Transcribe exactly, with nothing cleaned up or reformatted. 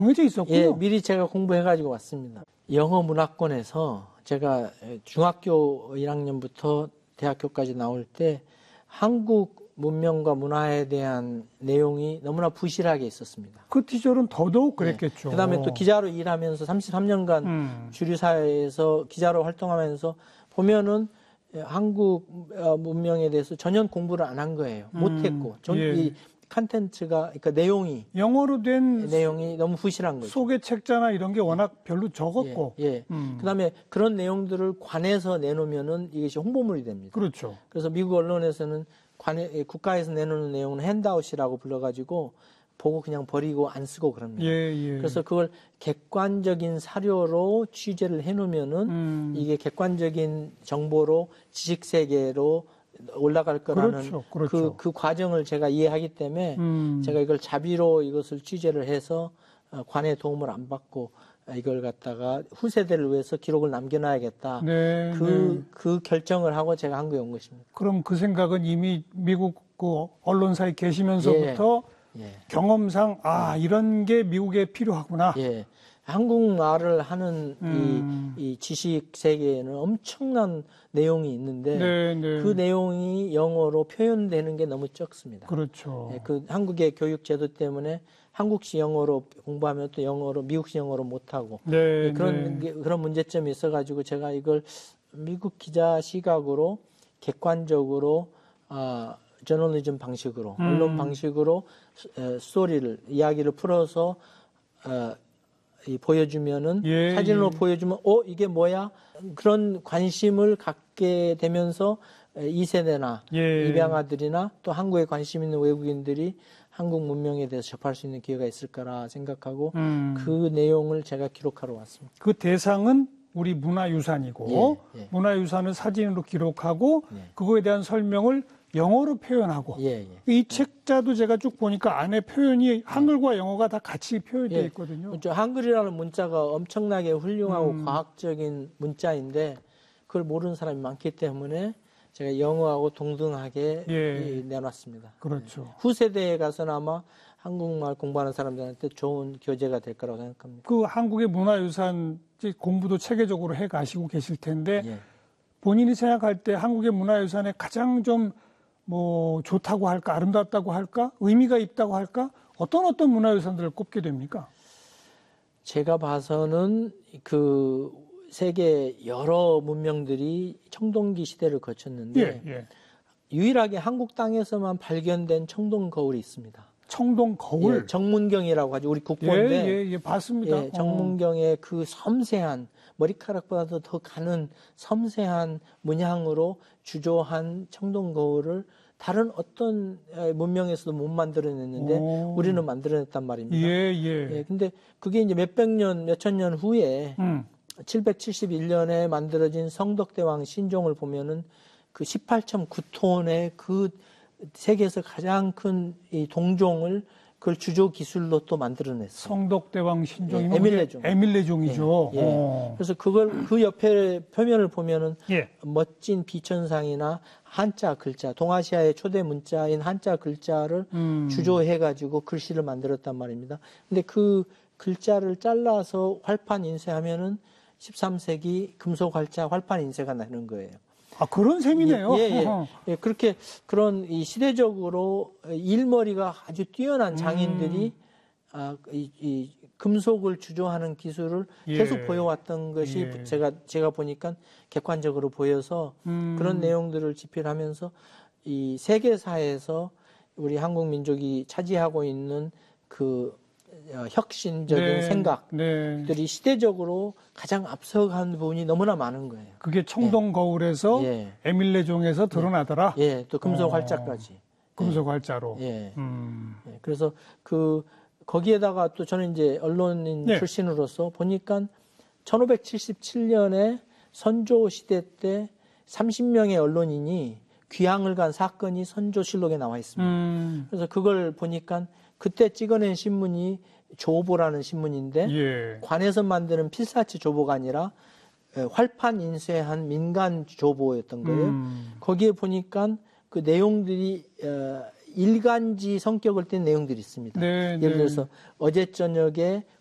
정해져 있었군요. 예, 미리 제가 공부해가지고 왔습니다. 영어 문화권에서 제가 중학교 일 학년부터 대학교까지 나올 때 한국 문명과 문화에 대한 내용이 너무나 부실하게 있었습니다. 그 시절은 더더욱 그랬겠죠. 예, 그다음에 또 기자로 일하면서 삼십삼 년간 음. 주류사회에서 기자로 활동하면서 보면은 한국 문명에 대해서 전혀 공부를 안 한 거예요. 음. 못했고. 전, 예. 이 컨텐츠가, 그러니까 내용이. 영어로 된. 내용이 너무 부실한 거죠. 소개 책자나 이런 게 워낙 별로 적었고. 예. 예. 음. 그 다음에 그런 내용들을 관에서 내놓으면은 이것이 홍보물이 됩니다. 그렇죠. 그래서 미국 언론에서는 관에, 국가에서 내놓는 내용은 핸드아웃이라고 불러가지고 보고 그냥 버리고 안 쓰고 그럽니다. 예, 예. 그래서 그걸 객관적인 사료로 취재를 해놓으면은 음. 이게 객관적인 정보로 지식 세계로 올라갈 거라는 그렇죠, 그렇죠. 그, 그 과정을 제가 이해하기 때문에 음. 제가 이걸 자비로 이것을 취재를 해서 관의 도움을 안 받고 이걸 갖다가 후세대를 위해서 기록을 남겨놔야겠다. 네, 그, 네. 그 결정을 하고 제가 한국에 온 것입니다. 그럼 그 생각은 이미 미국 그 언론사에 계시면서부터 예. 예. 경험상 아 이런 게 미국에 필요하구나. 예. 한국말을 하는 음. 이, 이 지식 세계에는 엄청난 내용이 있는데 네, 네. 그 내용이 영어로 표현되는 게 너무 적습니다. 그렇죠. 예, 그 한국의 교육 제도 때문에 한국식 영어로 공부하면 또 영어로 미국식 영어로 못하고 네, 예, 그런 네. 그런 문제점이 있어가지고 제가 이걸 미국 기자 시각으로 객관적으로 아, 저널리즘 방식으로 음. 언론 방식으로 에, 스토리를 이야기를 풀어서 어, 이 보여주면은 예, 사진으로 예. 보여주면 어 이게 뭐야 그런 관심을 갖게 되면서 이 세대나 예. 입양아들이나 또 한국에 관심 있는 외국인들이 한국 문명에 대해서 접할 수 있는 기회가 있을 거라 생각하고 음. 그 내용을 제가 기록하러 왔습니다. 그 대상은 우리 문화유산이고 예, 예. 문화유산을 사진으로 기록하고 예. 그거에 대한 설명을 영어로 표현하고 예, 예. 이 책자도 제가 쭉 보니까 안에 표현이 한글과 영어가 다 같이 표현되어 예. 있거든요. 그렇죠. 한글이라는 문자가 엄청나게 훌륭하고 음. 과학적인 문자인데 그걸 모르는 사람이 많기 때문에 제가 영어하고 동등하게 예. 내놨습니다. 그렇죠. 예. 후세대에 가서는 아마 한국말 공부하는 사람들한테 좋은 교재가 될 거라고 생각합니다. 그 한국의 문화유산 공부도 체계적으로 해 가시고 계실 텐데 예. 본인이 생각할 때 한국의 문화유산에 가장 좀 뭐 좋다고 할까, 아름답다고 할까, 의미가 있다고 할까, 어떤 어떤 문화유산들을 꼽게 됩니까? 제가 봐서는 그 세계 여러 문명들이 청동기 시대를 거쳤는데 예, 예. 유일하게 한국 땅에서만 발견된 청동 거울이 있습니다. 청동 거울? 예, 정문경이라고 하죠. 우리 국보인데. 예, 예, 예, 봤습니다. 예, 정문경의 어. 그 섬세한 머리카락보다도 더 가는 섬세한 문양으로 주조한 청동 거울을 다른 어떤 문명에서도 못 만들어냈는데 오. 우리는 만들어냈단 말입니다. 예, 예. 예, 근데 그게 이제 몇백 년, 몇천 년 후에 음. 칠백칠십일 년에 만들어진 성덕대왕 신종을 보면은 그 십팔 점 구 톤의 그 세계에서 가장 큰 이 동종을 그걸 주조 기술로 또 만들어냈어요. 성덕대왕 신종이면 예, 에밀레종. 에밀레종이죠. 예, 예. 그래서 그걸 그 옆에 표면을 보면은 예. 멋진 비천상이나 한자 글자, 동아시아의 초대 문자인 한자 글자를 음. 주조해가지고 글씨를 만들었단 말입니다. 근데 그 글자를 잘라서 활판 인쇄하면은 십삼 세기 금속 활자 활판 인쇄가 나는 거예요. 아, 그런 셈이네요. 예, 예, 예. 예, 그렇게 그런 이 시대적으로 일머리가 아주 뛰어난 장인들이 음. 아, 이, 이 금속을 주조하는 기술을 예. 계속 보여왔던 것이 예. 제가 제가 보니까 객관적으로 보여서 음. 그런 내용들을 집필하면서 이 세계사에서 우리 한국 민족이 차지하고 있는 그 혁신적인 네, 생각들이 네. 시대적으로 가장 앞서간 부분이 너무나 많은 거예요. 그게 청동 거울에서 예. 에밀레종에서 드러나더라. 예, 예. 또 금속 활자까지. 어, 금속 활자로. 예. 음. 예. 그래서 그 거기에다가 또 저는 이제 언론인 예. 출신으로서 보니까 천오백칠십칠 년에 선조 시대 때 삼십 명의 언론인이 귀향을 간 사건이 선조실록에 나와 있습니다. 음. 그래서 그걸 보니까 그때 찍어낸 신문이 조보라는 신문인데 예. 관에서 만드는 필사치 조보가 아니라 활판 인쇄한 민간 조보였던 거예요. 음. 거기에 보니까 그 내용들이 일간지 성격을 띈 내용들이 있습니다. 네, 예를 들어서 네. 어제 저녁에